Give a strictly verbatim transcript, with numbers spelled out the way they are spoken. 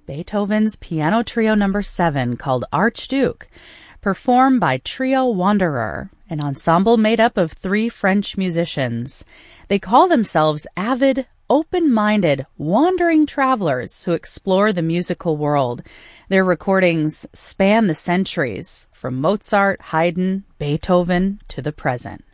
Beethoven's Piano Trio Number seven, called Archduke, performed by Trio Wanderer, an ensemble made up of three French musicians. They call themselves avid, open-minded, wandering travelers who explore the musical world. Their recordings span the centuries, from Mozart, Haydn, Beethoven to the present.